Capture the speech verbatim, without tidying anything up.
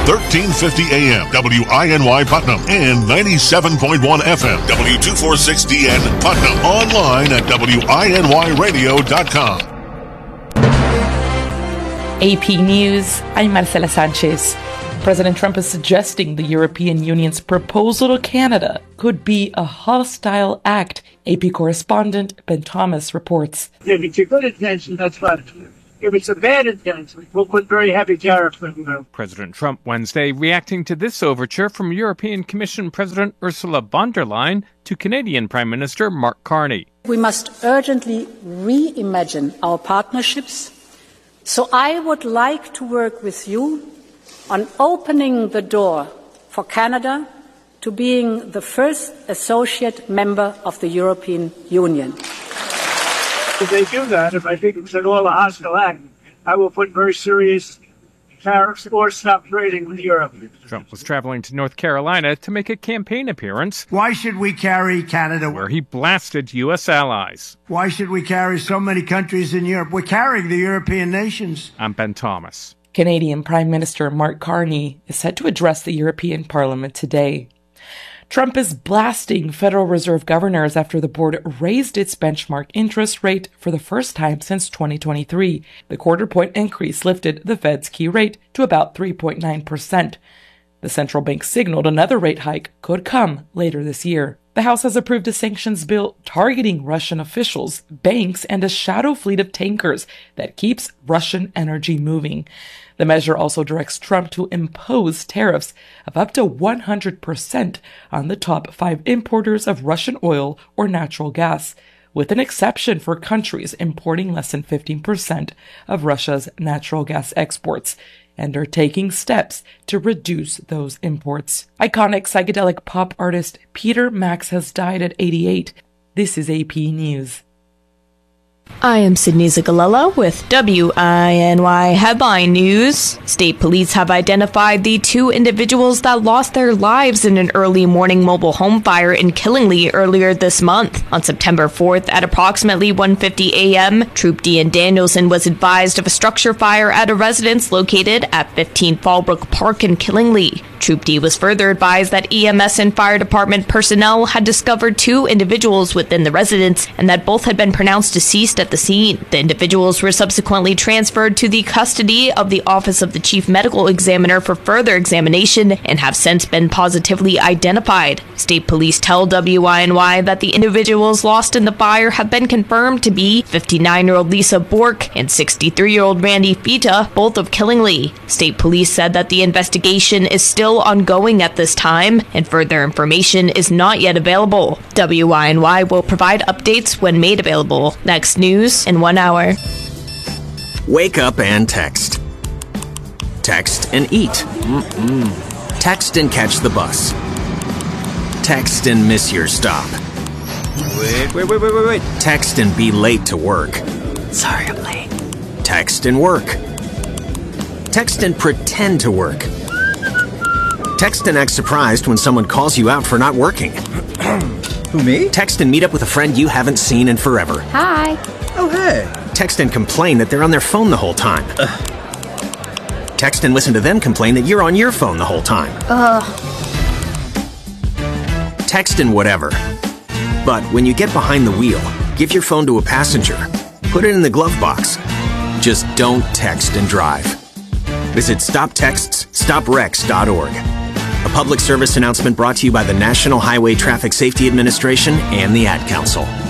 thirteen fifty A M, W I N Y Putnam, and ninety-seven point one F M, W two forty-six D N Putnam. Online at W I N Y radio dot com. A P News, I'm Marcela Sanchez. President Trump is suggesting the European Union's proposal to Canada could be a hostile act. A P correspondent Ben Thomas reports. If it's a good intention, that's fine. If it's a bad intention, we'll put very heavy tariffs on them. President Trump Wednesday reacting to this overture from European Commission President Ursula von der Leyen to Canadian Prime Minister Mark Carney. We must urgently reimagine our partnerships. So I would like to work with you on opening the door for Canada to being the first associate member of the European Union. If they do that, if I think it's at all a hostile act, I will put very serious tariffs or stop trading with Europe. Trump was traveling to North Carolina to make a campaign appearance. Why should we carry Canada? Where he blasted U S allies. Why should we carry so many countries in Europe? We're carrying the European nations. I'm Ben Thomas. Canadian Prime Minister Mark Carney is set to address the European Parliament today. Trump is blasting Federal Reserve governors after the board raised its benchmark interest rate for the first time since twenty twenty-three. The quarter-point increase lifted the Fed's key rate to about three point nine percent. The central bank signaled another rate hike could come later this year. The House has approved a sanctions bill targeting Russian officials, banks, and a shadow fleet of tankers that keeps Russian energy moving. The measure also directs Trump to impose tariffs of up to one hundred percent on the top five importers of Russian oil or natural gas, with an exception for countries importing less than fifteen percent of Russia's natural gas exports, and are taking steps to reduce those imports. Iconic psychedelic pop artist Peter Max has died at eighty-eight. This is A P News. I am Sydney Zagalella with W I N Y Headline News. State police have identified the two individuals that lost their lives in an early morning mobile home fire in Killingly earlier this month. On September fourth at approximately one fifty a m, Troop D N Danielson was advised of a structure fire at a residence located at fifteen Fallbrook Park in Killingly. Troop D was further advised that E M S and fire department personnel had discovered two individuals within the residence and that both had been pronounced deceased at the scene. The individuals were subsequently transferred to the custody of the Office of the Chief Medical Examiner for further examination and have since been positively identified. State police tell W I N Y that the individuals lost in the fire have been confirmed to be fifty-nine-year-old Lisa Bork and sixty-three-year-old Randy Fita, both of Killingly. State police said that the investigation is still ongoing at this time and further information is not yet available. W I N Y will provide updates when made available. Next news in one hour. Wake up and text. Text and eat. Mm-mm. Text and catch the bus. Text and miss your stop. Wait, wait, wait, wait, wait, wait. Text and be late to work. Sorry, I'm late. Text and work. Text and pretend to work. Text and act surprised when someone calls you out for not working. Who, me? Text and meet up with a friend you haven't seen in forever. Hi. Oh, hey. Text and complain that they're on their phone the whole time. Ugh. Text and listen to them complain that you're on your phone the whole time. Ugh. Text and whatever. But when you get behind the wheel, give your phone to a passenger. Put it in the glove box. Just don't text and drive. Visit stop texts stop wrecks dot org. A public service announcement brought to you by the National Highway Traffic Safety Administration and the Ad Council.